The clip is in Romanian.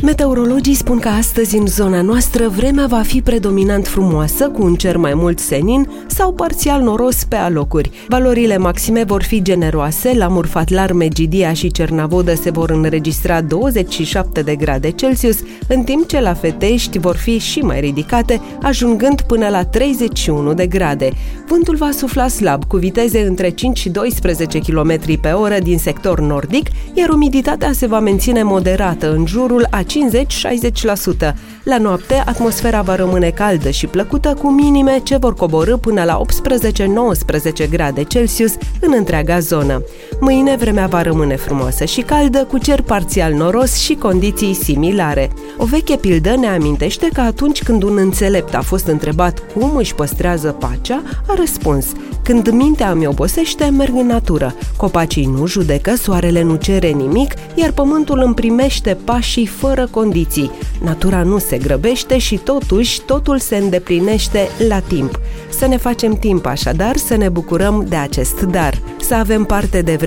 Meteorologii spun că astăzi în zona noastră vremea va fi predominant frumoasă, cu un cer mai mult senin sau parțial noros pe alocuri. Valorile maxime vor fi generoase, la Murfatlar, Megidia și Cernavodă se vor înregistra 27 de grade Celsius, în timp ce la Fetești vor fi și mai ridicate, ajungând până la 31 de grade. Vântul va sufla slab, cu viteze între 5 și 12 km pe oră din sector nordic, iar umiditatea se va menține moderată, în jurul a 50-60%. La noapte, atmosfera va rămâne caldă și plăcută, cu minime ce vor coborî până la 18-19 grade Celsius în întreaga zonă. Mâine vremea va rămâne frumoasă și caldă, cu cer parțial noros și condiții similare. O veche pildă ne amintește că atunci când un înțelept a fost întrebat cum își păstrează pacea, a răspuns: când mintea îmi obosește, merg în natură. Copacii nu judecă, soarele nu cere nimic, iar pământul îmi primește pașii fără condiții. Natura nu se grăbește și totuși totul se îndeplinește la timp. Să ne facem timp așadar, să ne bucurăm de acest dar, să avem parte de